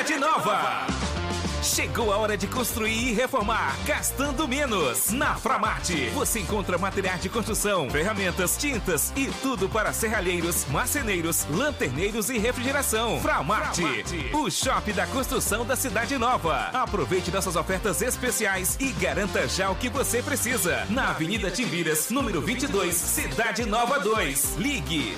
Cidade Nova. Chegou a hora de construir e reformar, gastando menos. Na Framarte, você encontra materiais de construção, ferramentas, tintas e tudo para serralheiros, marceneiros, lanterneiros e refrigeração. Framarte, o shopping da construção da Cidade Nova. Aproveite nossas ofertas especiais e garanta já o que você precisa. Na Avenida Timbiras, número 22, Cidade Nova 2. Ligue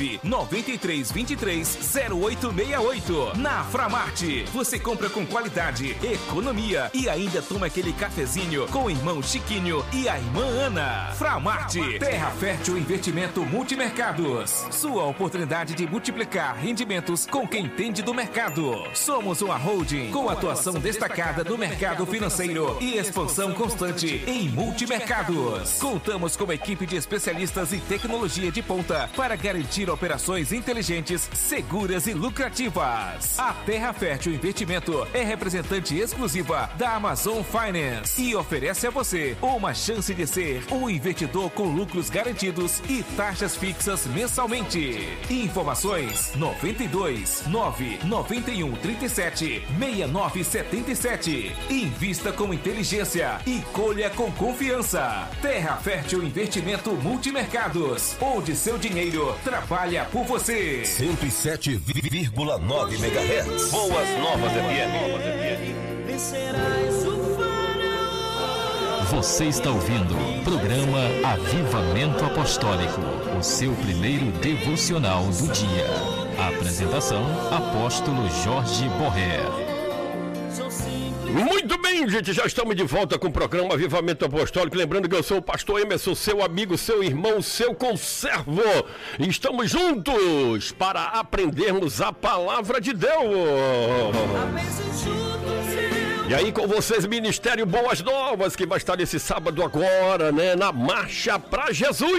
993230868. Na Framarte, você compra com qualidade, economia e ainda toma aquele cafezinho com o irmão Chiquinho e a irmã Ana. Framarte, Terra Fértil Investimento Multimercados. Sua oportunidade de multiplicar rendimentos com quem entende do mercado. Somos uma holding com atuação destacada no mercado financeiro e expansão constante em multimercados. Contamos com uma equipe de especialistas em tecnologia de ponta para garantir operações inteligentes, seguras e lucrativas. A Terra Fértil Investimento é representante exclusiva da Amazon Finance e oferece a você uma chance de ser um investidor com lucros garantidos e taxas fixas mensalmente. Informações 92 991 37 6977. Invista com inteligência e colha com confiança. Terra Fértil Investimento Multimercados, onde seu dinheiro trabalha por você. 107,9 MHz. Boas Novas FM. Você está ouvindo o programa Avivamento Apostólico, o seu primeiro devocional do dia. Apresentação, Apóstolo Jorge Borré. Muito bem, gente, já estamos de volta com o programa Avivamento Apostólico. Lembrando que eu sou o pastor Emerson, seu amigo, seu irmão, seu conservo. E estamos juntos para aprendermos a palavra de Deus. E aí com vocês, Ministério Boas Novas, que vai estar nesse sábado agora, né, na Marcha para Jesus.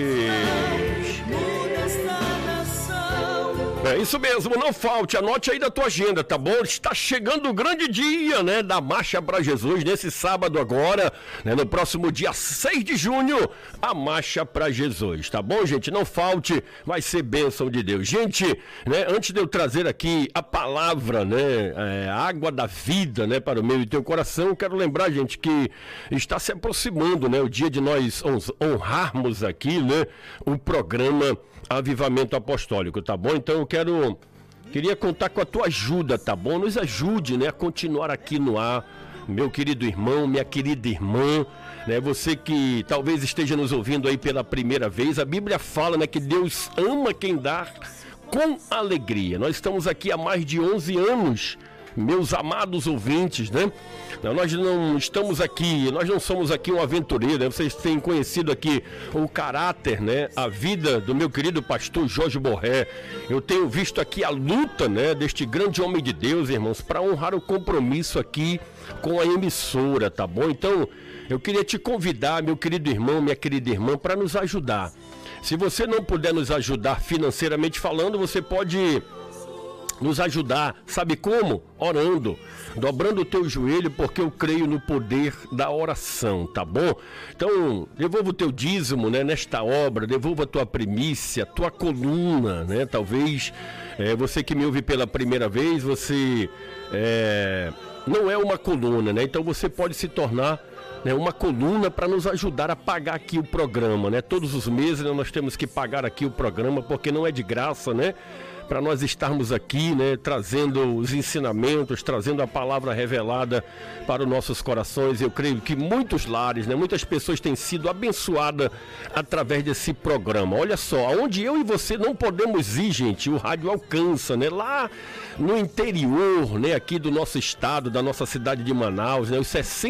É isso mesmo, não falte, anote aí da tua agenda, tá bom? Está chegando o grande dia, né, da Marcha para Jesus, nesse sábado agora, né, no próximo dia 6 de junho, a Marcha para Jesus, tá bom, gente? Não falte, vai ser bênção de Deus. Gente, né, antes de eu trazer aqui a palavra, né, a água da vida, né, para o meu e teu coração, eu quero lembrar, gente, que está se aproximando, né, o dia de nós honrarmos aqui, né, o programa Avivamento Apostólico, tá bom? Então eu queria contar com a tua ajuda, tá bom? Nos ajude, né, a continuar aqui no ar, meu querido irmão, minha querida irmã, né, você que talvez esteja nos ouvindo aí pela primeira vez. A Bíblia fala, né, que Deus ama quem dá com alegria. Nós estamos aqui há mais de 11 anos, meus amados ouvintes, né? Nós não estamos aqui, nós não somos aqui um aventureiro, né? Vocês têm conhecido aqui o caráter, né? A vida do meu querido pastor Jorge Borré. Eu tenho visto aqui a luta, né, deste grande homem de Deus, irmãos, para honrar o compromisso aqui com a emissora, tá bom? Então, eu queria te convidar, meu querido irmão, minha querida irmã, para nos ajudar. Se você não puder nos ajudar financeiramente falando, você pode nos ajudar, sabe como? Orando, dobrando o teu joelho, porque eu creio no poder da oração, tá bom? Então, devolva o teu dízimo, né, nesta obra, devolva a tua primícia, a tua coluna, né? Talvez você que me ouve pela primeira vez, você não é uma coluna, né? Então você pode se tornar, né, uma coluna para nos ajudar a pagar aqui o programa, né? Todos os meses, né, nós temos que pagar aqui o programa, porque não é de graça, né? Para nós estarmos aqui, né, trazendo os ensinamentos, trazendo a palavra revelada para os nossos corações. Eu creio que muitos lares, né, muitas pessoas têm sido abençoadas através desse programa. Olha só, onde eu e você não podemos ir, gente, o rádio alcança, né, lá no interior, né, aqui do nosso estado, da nossa cidade de Manaus, né, os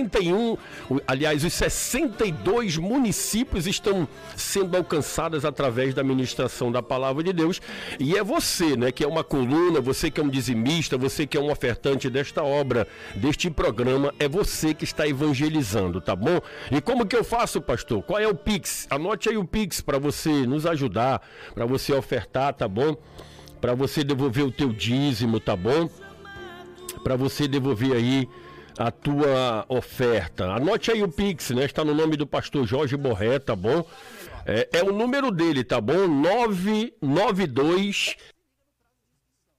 62 municípios estão sendo alcançados através da ministração da palavra de Deus. E é você, né, que é uma coluna, você que é um dizimista, você que é um ofertante desta obra, deste programa, é você que está evangelizando, tá bom? E como que eu faço, pastor? Qual é o Pix? Anote aí o Pix para você nos ajudar, para você ofertar, tá bom? Para você devolver o teu dízimo, tá bom? Para você devolver aí a tua oferta. Anote aí o Pix, né? Está no nome do pastor Jorge Borré, tá bom? É o número dele, tá bom? 992